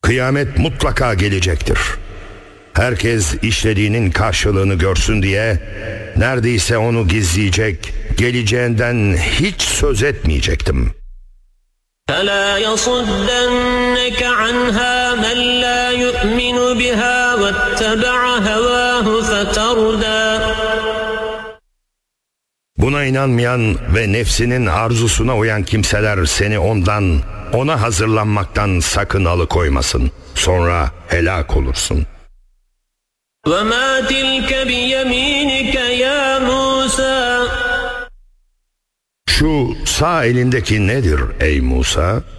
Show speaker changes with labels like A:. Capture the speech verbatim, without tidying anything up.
A: Kıyamet mutlaka gelecektir. Herkes işlediğinin karşılığını görsün diye neredeyse onu gizleyecek, geleceğinden hiç söz etmeyecektim.
B: فَلَا يَصُدَّنَّكَ عَنْهَا مَنْ لَا يُؤْمِنُ بِهَا وَاتَّبَعَ هَوَاهُ فَتَرْدَى.
A: Buna inanmayan ve nefsinin arzusuna uyan kimseler seni ondan, ona hazırlanmaktan sakın alıkoymasın. Sonra helak olursun.
B: وَمَا تِلْكَ بِيَمِينِكَ يَا مُوسَى.
A: Şu sağ elindeki nedir ey Musa?